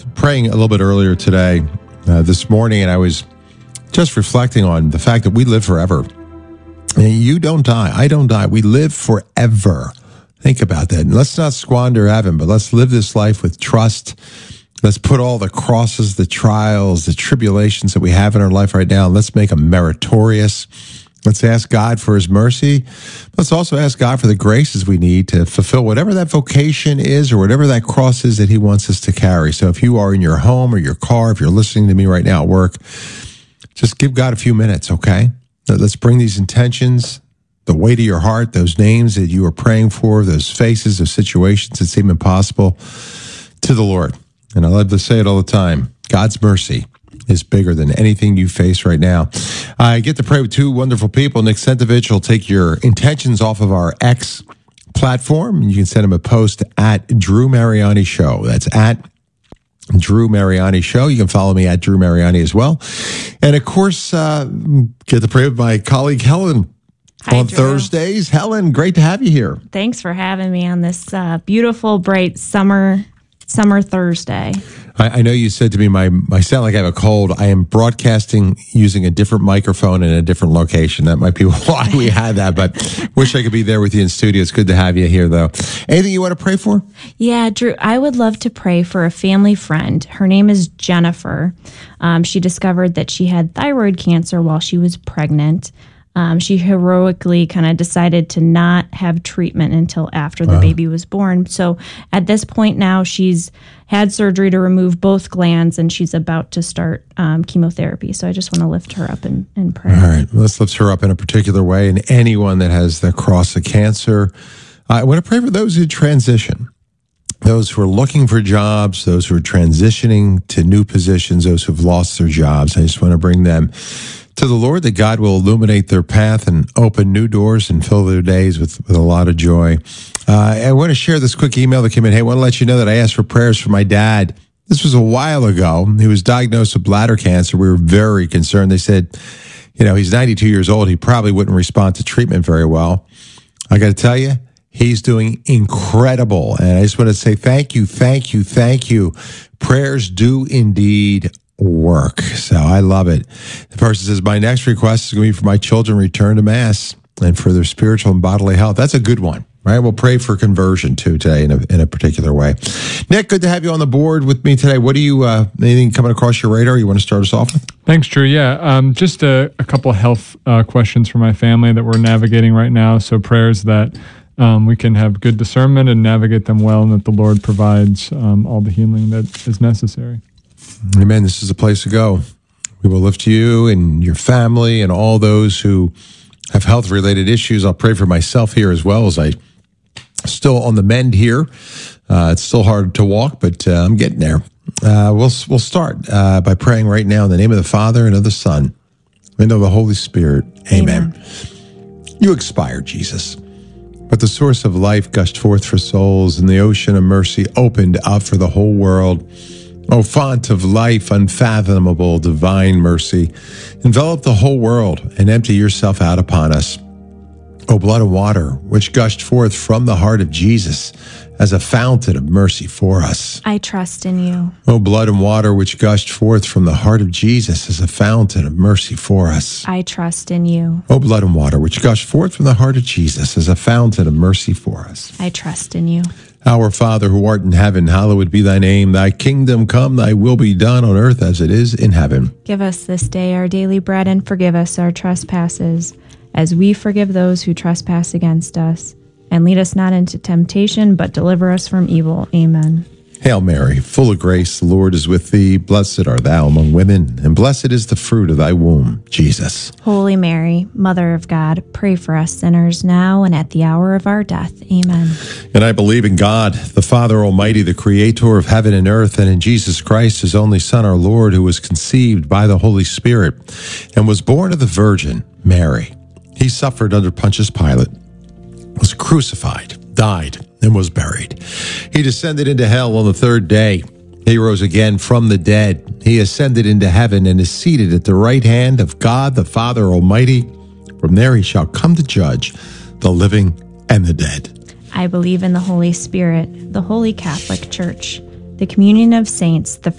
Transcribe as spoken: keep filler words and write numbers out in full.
Praying a little bit earlier today, uh, this morning, and I was just reflecting on the fact that we live forever. And you don't die. I don't die. We live forever. Think about that. And let's not squander heaven, but let's live this life with trust. Let's put all the crosses, the trials, the tribulations that we have in our life right now, and let's make them meritorious. Let's ask God for his mercy. Let's also ask God for the graces we need to fulfill whatever that vocation is or whatever that cross is that he wants us to carry. So if you are in your home or your car, if you're listening to me right now at work, just give God a few minutes, okay? Let's bring these intentions, the weight of your heart, those names that you are praying for, those faces, those situations that seem impossible, to the Lord. And I love to say it all the time, God's mercy is bigger than anything you face right now. I get to pray with two wonderful people. Nick Sentovich will take your intentions off of our X platform. You can send him a post at Drew Mariani Show. That's at Drew Mariani Show. You can follow me at Drew Mariani as well. And of course, uh, get to pray with my colleague Helen Hi, on Drew. Thursdays. Helen, great to have you here. Thanks for having me on this uh, beautiful, bright summer summer Thursday. I, I know you said to me, my I sound like I have a cold. I am broadcasting using a different microphone in a different location. That might be why we had that, but wish I could be there with you in studio. It's good to have you here, though. Anything you want to pray for? Yeah, Drew, I would love to pray for a family friend. Her name is Jennifer. Um, she discovered that she had thyroid cancer while she was pregnant. Um, she heroically kind of decided to not have treatment until after the Wow. baby was born. So at this point now, she's had surgery to remove both glands, and she's about to start um, chemotherapy. So I just want to lift her up in, in prayer. All right, let's lift her up in a particular way. And anyone that has the cross of cancer, I want to pray for those who transition, those who are looking for jobs, those who are transitioning to new positions, those who have lost their jobs. I just want to bring them to the Lord, that God will illuminate their path and open new doors and fill their days with, with a lot of joy. Uh, I want to share this quick email that came in. Hey, I want to let you know that I asked for prayers for my dad. This was a while ago. He was diagnosed with bladder cancer. We were very concerned. They said, you know, he's ninety-two years old. He probably wouldn't respond to treatment very well. I got to tell you, he's doing incredible. And I just want to say thank you, thank you, thank you. Prayers do indeed work. So I love it. The person says, my next request is going to be for my children return to Mass and for their spiritual and bodily health. That's a good one, right? We'll pray for conversion too today in a, in a particular way. Nick, good to have you on the board with me today. What do you, uh, anything coming across your radar you want to start us off with? Thanks, Drew. Yeah, um, just a, a couple of health uh, questions for my family that we're navigating right now. So prayers that um, we can have good discernment and navigate them well, and that the Lord provides um, all the healing that is necessary. Amen. This is the place to go. We will lift you and your family and all those who have health-related issues. I'll pray for myself here as well, as I still on the mend here. Uh, it's still hard to walk, but uh, I'm getting there. Uh, we'll we'll start uh, by praying right now in the name of the Father and of the Son and of the Holy Spirit. Amen. Amen. You expired, Jesus, but the source of life gushed forth for souls, and the ocean of mercy opened up for the whole world. O font of life, unfathomable, divine mercy, envelop the whole world and empty yourself out upon us. O blood and water, which gushed forth from the heart of Jesus as a fountain of mercy for us. I trust in you. O blood and water, which gushed forth from the heart of Jesus as a fountain of mercy for us. I trust in you. O blood and water, which gushed forth from the heart of Jesus as a fountain of mercy for us. I trust in you. Our Father, who art in heaven, hallowed be thy name. Thy kingdom come, thy will be done on earth as it is in heaven. Give us this day our daily bread, and forgive us our trespasses, as we forgive those who trespass against us. And lead us not into temptation, but deliver us from evil. Amen. Hail Mary, full of grace, the Lord is with thee. Blessed art thou among women, and blessed is the fruit of thy womb, Jesus. Holy Mary, Mother of God, pray for us sinners now and at the hour of our death. Amen. And I believe in God, the Father Almighty, the creator of heaven and earth, and in Jesus Christ, his only Son, our Lord, who was conceived by the Holy Spirit and was born of the Virgin Mary. He suffered under Pontius Pilate, was crucified, died, and was buried. He descended into hell on the third day. He rose again from the dead. He ascended into heaven and is seated at the right hand of God, the Father Almighty. From there he shall come to judge the living and the dead. I believe in the Holy Spirit, the Holy Catholic Church, the communion of saints, the